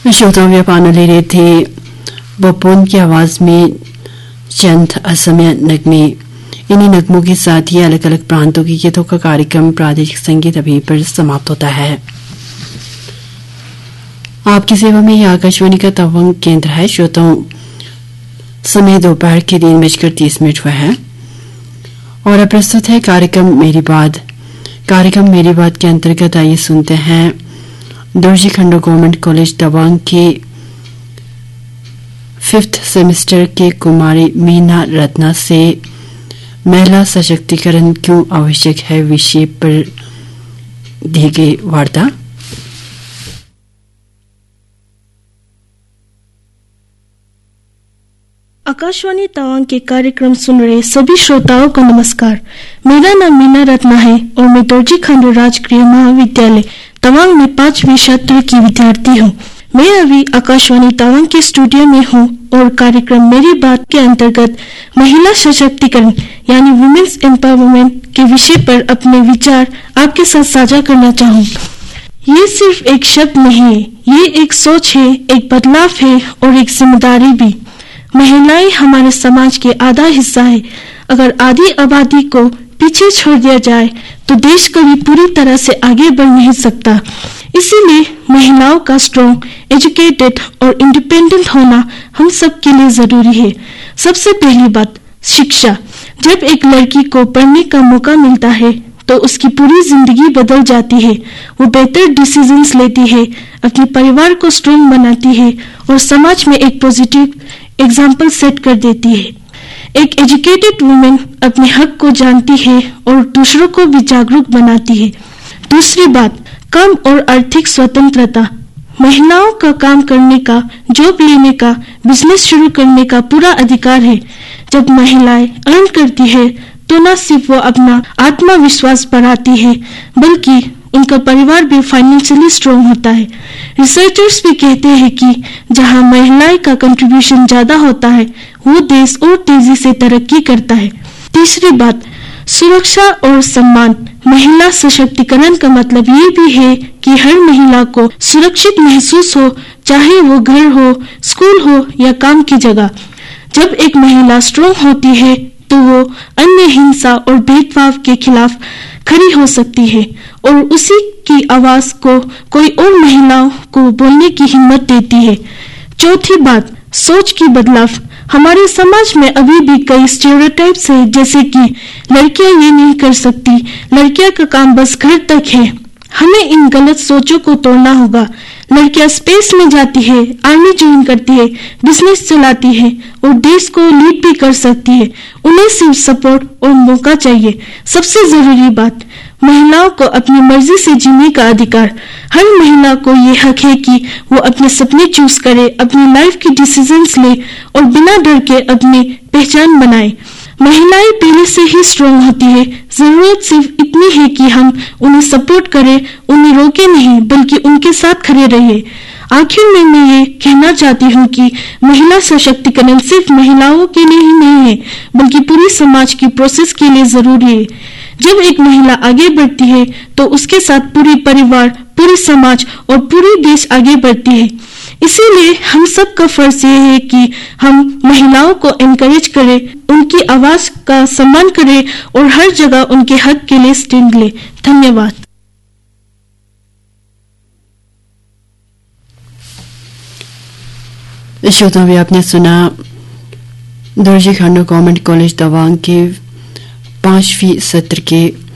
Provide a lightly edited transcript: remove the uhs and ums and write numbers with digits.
श्रोताव्य पाना ले रहे थे बपोन की आवाज में चंद असमिया नगमे। इन्हीं नगमों के साथ ही अलग अलग प्रांतों के गीतों का कार्यक्रम प्रादेशिक संगीत अभी पर समाप्त होता है। आपकी सेवा में यह आकाशवाणी का तवांग केंद्र है। श्रोताओं, समय दोपहर के 3:30 हुआ है और अब प्रस्तुत है कार्यक्रम मेरी बात। कार्यक्रम मेरी बात के अंतर्गत आइए सुनते हैं दोरजी खंडो गवर्नमेंट कॉलेज तवांग के 5th सेमेस्टर के कुमारी मीना रत्ना से महिला सशक्तिकरण क्यों आवश्यक है विषय पर दी गई वार्ता। आकाशवाणी तवांग के कार्यक्रम सुन रहे सभी श्रोताओं को नमस्कार। मेरा नाम मीना रत्ना है और मैं दोरजी खंडो राजकीय महाविद्यालय तवांग में 5वीं छात्र की विद्यार्थी हूँ। मैं अभी आकाशवाणी तवांग के स्टूडियो में हूँ और कार्यक्रम मेरी बात के अंतर्गत महिला सशक्तिकरण यानी वुमेन्स एम्पावरमेंट के विषय पर अपने विचार आपके साथ साझा करना चाहूँ। ये सिर्फ एक शब्द नहीं है, ये एक सोच है, एक बदलाव है और एक जिम्मेदारी भी। महिलाएं हमारे समाज के आधा हिस्सा है। अगर आधी आबादी को पीछे छोड़ दिया जाए तो देश कभी पूरी तरह से आगे बढ़ नहीं सकता। इसीलिए महिलाओं का स्ट्रॉन्ग, एजुकेटेड और इंडिपेंडेंट होना हम सब के लिए जरूरी है। सबसे पहली बात, शिक्षा। जब एक लड़की को पढ़ने का मौका मिलता है तो उसकी पूरी जिंदगी बदल जाती है। वो बेहतर डिसीजंस लेती है, अपने परिवार को स्ट्रॉन्ग बनाती है और समाज में एक पॉजिटिव एग्जाम्पल सेट कर देती है। एक एजुकेटेड वुमेन अपने हक को जानती है और दूसरों को भी जागरूक बनाती है। दूसरी बात, काम और आर्थिक स्वतंत्रता। महिलाओं का काम करने का, जॉब लेने का, बिजनेस शुरू करने का पूरा अधिकार है। जब महिलाएं अर्न करती है तो न सिर्फ वो अपना आत्मविश्वास बढ़ाती है बल्कि उनका परिवार भी फाइनेंशियली स्ट्रॉन्ग होता है। रिसर्चर्स भी कहते हैं कि जहां महिलाएं का कंट्रीब्यूशन ज्यादा होता है वो देश और तेजी से तरक्की करता है। तीसरी बात, सुरक्षा और सम्मान। महिला सशक्तिकरण का मतलब ये भी है कि हर महिला को सुरक्षित महसूस हो, चाहे वो घर हो, स्कूल हो या काम की जगह। जब एक महिला स्ट्रॉन्ग होती है तो वो अन्य हिंसा और भेदभाव के खिलाफ खड़ी हो सकती है और उसी की आवाज को कोई और महिलाओं को बोलने की हिम्मत देती है। चौथी बात, सोच की बदलाव। हमारे समाज में अभी भी कई स्टीरियोटाइप्स है, जैसे कि लड़कियां ये नहीं कर सकती, लड़कियां का काम बस घर तक है। हमें इन गलत सोचों को तोड़ना होगा। लड़कियां स्पेस में जाती है, आर्मी ज्वाइन करती है, बिजनेस चलाती है और देश को लीड भी कर सकती है। उन्हें सिर्फ सपोर्ट और मौका चाहिए। सबसे जरूरी बात, महिलाओं को अपनी मर्जी से जीने का अधिकार। हर महिला को ये हक है कि वो अपने सपने चूज करे, अपनी लाइफ की डिसीजंस ले और बिना डर के अपनी पहचान बनाए। महिलाएं पहले से ही स्ट्रॉन्ग होती है। जरूरत सिर्फ इतनी है कि हम उन्हें सपोर्ट करें, उन्हें रोके नहीं बल्कि उनके साथ खड़े रहिए। आखिर में मैं ये कहना चाहती हूँ कि महिला सशक्तिकरण सिर्फ महिलाओं के लिए ही नहीं है बल्कि पूरी समाज की प्रोसेस के लिए जरूरी है। जब एक महिला आगे बढ़ती है तो उसके साथ पूरी परिवार, पूरी समाज और पूरी देश आगे बढ़ती है। इसीलिए हम सब का फर्ज ये है कि हम महिलाओं को एनकरेज करें, उनकी आवाज का सम्मान करें और हर जगह उनके हक के लिए स्टैंड लें। धन्यवाद। श्रोताओं, भी आपने सुना दोरजी खंडो गवर्नमेंट कॉलेज तवांग के 5वीं सत्र के